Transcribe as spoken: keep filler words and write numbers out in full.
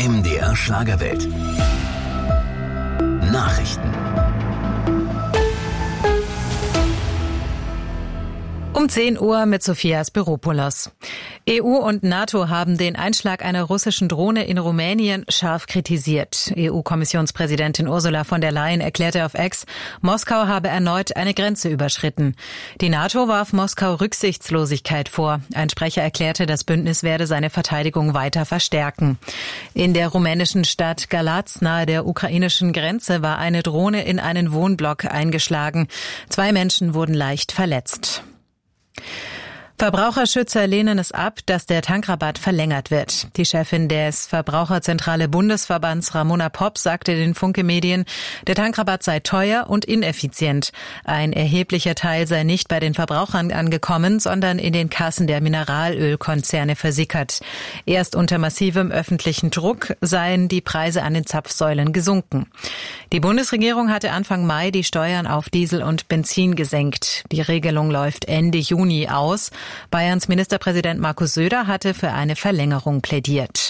M D R Schlagerwelt. Nachrichten. Um zehn Uhr mit Sophia Spiropoulos. E U und NATO haben den Einschlag einer russischen Drohne in Rumänien scharf kritisiert. E U-Kommissionspräsidentin Ursula von der Leyen erklärte auf X, Moskau habe erneut eine Grenze überschritten. Die NATO warf Moskau Rücksichtslosigkeit vor. Ein Sprecher erklärte, das Bündnis werde seine Verteidigung weiter verstärken. In der rumänischen Stadt Galați nahe der ukrainischen Grenze war eine Drohne in einen Wohnblock eingeschlagen. Zwei Menschen wurden leicht verletzt. Verbraucherschützer lehnen es ab, dass der Tankrabatt verlängert wird. Die Chefin des Verbraucherzentrale Bundesverbands Ramona Popp sagte den Funke-Medien, der Tankrabatt sei teuer und ineffizient. Ein erheblicher Teil sei nicht bei den Verbrauchern angekommen, sondern in den Kassen der Mineralölkonzerne versickert. Erst unter massivem öffentlichen Druck seien die Preise an den Zapfsäulen gesunken. Die Bundesregierung hatte Anfang Mai die Steuern auf Diesel und Benzin gesenkt. Die Regelung läuft Ende Juni aus. Bayerns Ministerpräsident Markus Söder hatte für eine Verlängerung plädiert.